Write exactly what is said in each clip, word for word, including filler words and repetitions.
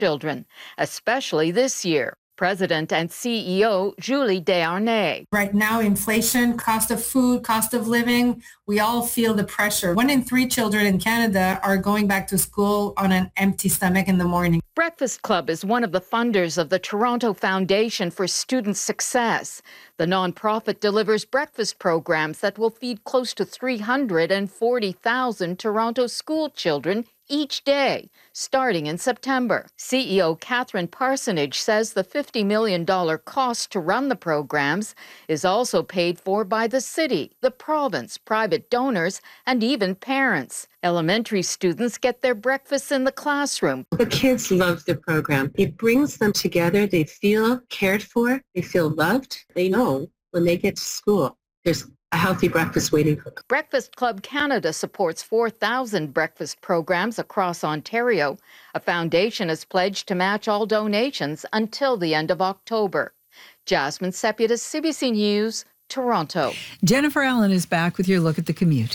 children, especially this year. President and C E O Julie Desharnais. Right now, inflation, cost of food, cost of living, we all feel the pressure. One in three children in Canada are going back to school on an empty stomach in the morning. Breakfast Club is one of the funders of the Toronto Foundation for Student Success. The nonprofit delivers breakfast programs that will feed close to three hundred forty thousand Toronto school children each day, starting in September. C E O Catherine Parsonage says the fifty million dollars cost to run the programs is also paid for by the city, the province, private donors, and even parents. Elementary students get their breakfasts in the classroom. The kids love the program. It brings them together. They feel cared for. They feel loved. They know when they get to school, there's a healthy breakfast waiting for them. Breakfast Club Canada supports four thousand breakfast programs across Ontario. A foundation has pledged to match all donations until the end of October. Jasmine Sepulveda, C B C News, Toronto. Jennifer Allen is back with your look at the commute.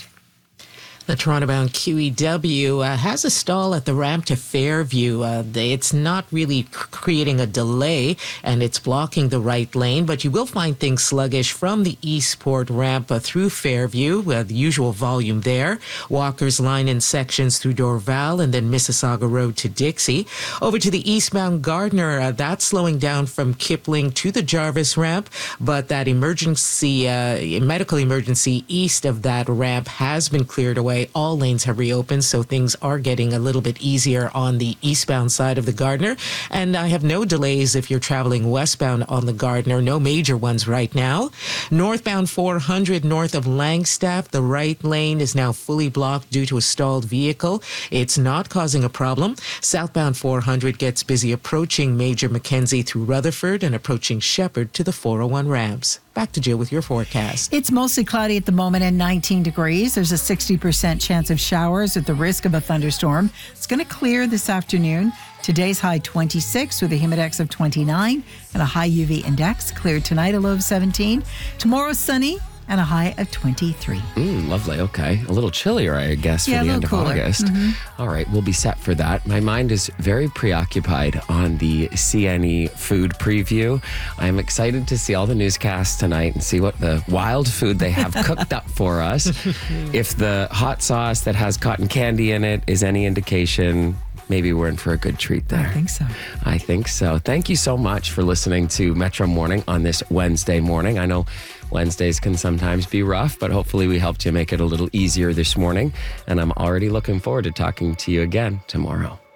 The Toronto-bound Q E W uh, has a stall at the ramp to Fairview. Uh, they, it's not really c- creating a delay, and it's blocking the right lane, but you will find things sluggish from the Eastport ramp uh, through Fairview, uh, the usual volume there. Walkers line in sections through Dorval and then Mississauga Road to Dixie. Over to the eastbound Gardner, uh, that's slowing down from Kipling to the Jarvis ramp, but that emergency, uh, medical emergency east of that ramp has been cleared away. All lanes have reopened, so things are getting a little bit easier on the eastbound side of the Gardner. And I have no delays if you're traveling westbound on the Gardner. No major ones right now. Northbound four hundred north of Langstaff, the right lane is now fully blocked due to a stalled vehicle. It's not causing a problem. Southbound four hundred gets busy approaching Major Mackenzie through Rutherford and approaching Shepherd to the four oh one ramps. Back to Jill with your forecast. It's mostly cloudy at the moment and nineteen degrees. There's a sixty percent chance of showers at the risk of a thunderstorm. It's going to clear this afternoon. Today's high twenty-six with a humidex of twenty-nine and a high U V index. Clear tonight, a low of seventeen. Tomorrow, sunny and a high of twenty-three. Mm, lovely. Okay. A little chillier, I guess, for yeah, the end of cooler. August. Mm-hmm. All right. We'll be set for that. My mind is very preoccupied on the C N E food preview. I'm excited to see all the newscasts tonight and see what the wild food they have cooked up for us. If the hot sauce that has cotton candy in it is any indication, maybe we're in for a good treat there. I think so. I think so. Thank you so much for listening to Metro Morning on this Wednesday morning. I know Wednesdays can sometimes be rough, but hopefully we helped you make it a little easier this morning. And I'm already looking forward to talking to you again tomorrow.